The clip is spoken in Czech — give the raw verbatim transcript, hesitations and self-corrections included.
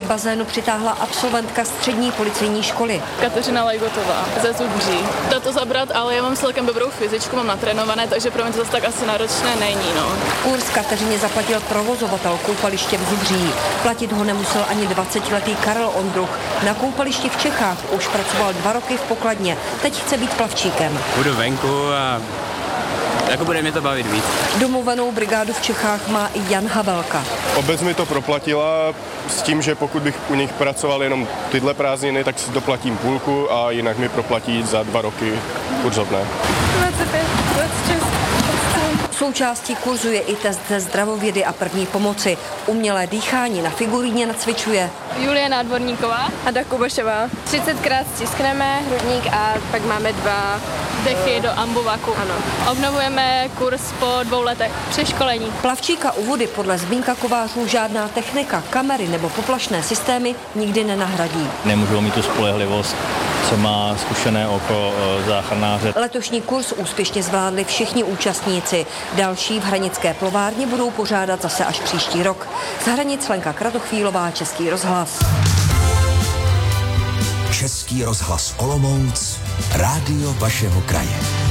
bazénu přitáhla absolventka střední policejní školy. Kateřina Lajgotová ze Zubří. Dá to zabrat, ale já mám celkem dobrou fyzičku, mám natrénované, takže pro mě to zase tak asi náročné není. No. Kurz Kateřině zaplatil provozovatel koupaliště v Zubří. Platit ho nemusel ani dvacetiletý Karel Ondruch. Na koupališti v Čechách už pracoval dva roky v pokladně. Teď chce být plavčíkem. Budu venku a jako bude mě to bavit víc. Domluvenou brigádu v Čechách má i Jan Havelka. Obec mi to proplatila s tím, že pokud bych u nich pracoval jenom tyhle prázdniny, tak si doplatím půlku a jinak mi proplatí za dva roky kurzovné. dvacet pět, dvacet šest. Součástí kurzu je i test ze zdravovědy a první pomoci. Umělé dýchání na figuríně nacvičuje Julie Nádvorníková. Ada Kubašová. třicetkrát stiskneme hrudník a pak máme dva Dechy do ambuvaku. Ano. Obnovujeme kurz po dvou letech přeškolení. Plavčíka u vody podle Zbyňka Kovářů žádná technika, kamery nebo poplašné systémy nikdy nenahradí. Nemůžou mít tu spolehlivost, co má zkušené oko záchranáře. Letošní kurz úspěšně zvládli všichni účastníci. Další v hranické plovárně budou pořádat zase až příští rok. Z Hranic Lenka Kratochvílová, Český rozhlas. Český rozhlas Olomouc, rádio vašeho kraje.